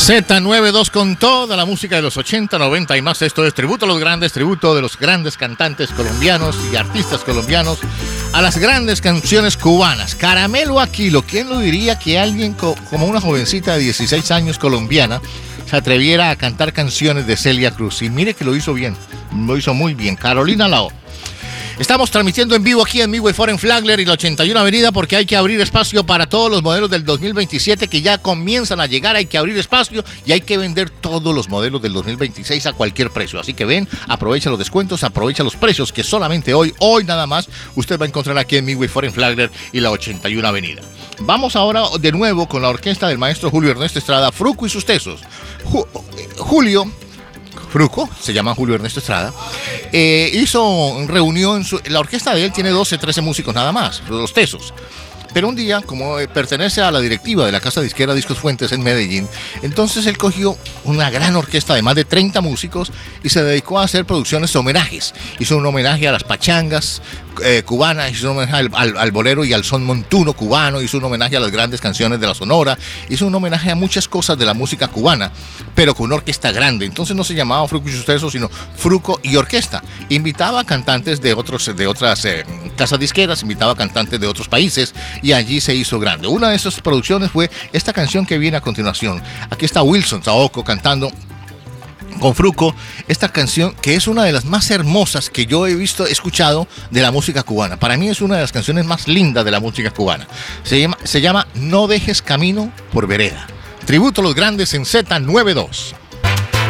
Z92 con toda la música de los 80, 90 y más. Esto es tributo a los grandes, tributo de los grandes cantantes colombianos y artistas colombianos a las grandes canciones cubanas. Caramelo a kilo. ¿Quién lo diría que alguien como una jovencita de 16 años colombiana se atreviera a cantar canciones de Celia Cruz? Y mire que lo hizo bien, lo hizo muy bien. Carolina Lao. Estamos transmitiendo en vivo aquí en Midway Foreign Flagler y la 81 Avenida porque hay que abrir espacio para todos los modelos del 2027 que ya comienzan a llegar. Hay que abrir espacio y hay que vender todos los modelos del 2026 a cualquier precio. Así que ven, aprovecha los descuentos, aprovecha los precios que solamente hoy nada más, usted va a encontrar aquí en Midway Foreign Flagler y la 81 Avenida. Vamos ahora de nuevo con la orquesta del maestro Julio Ernesto Estrada, Fruco y sus tesos. Fruco, se llama Julio Ernesto Estrada, reunió la orquesta de él tiene 12, 13 músicos nada más, los tesos. Pero un día, como pertenece a la directiva de la casa disquera Discos Fuentes en Medellín, entonces él cogió una gran orquesta de más de 30 músicos y se dedicó a hacer producciones de homenajes. Hizo un homenaje a las pachangas cubanas, hizo un homenaje al bolero y al son montuno cubano, hizo un homenaje a las grandes canciones de la Sonora, hizo un homenaje a muchas cosas de la música cubana, pero con una orquesta grande. Entonces no se llamaba Fruco y sus tesos, sino Fruco y Orquesta. Invitaba a cantantes de otras casas disqueras, invitaba a cantantes de otros países, y allí se hizo grande. Una de esas producciones fue esta canción que viene a continuación. Aquí está Wilson Saoko cantando con Fruco esta canción que es una de las más hermosas que yo he escuchado de la música cubana. Para mí es una de las canciones más lindas de la música cubana. Se llama No dejes camino por vereda. Tributo a los grandes en Z92.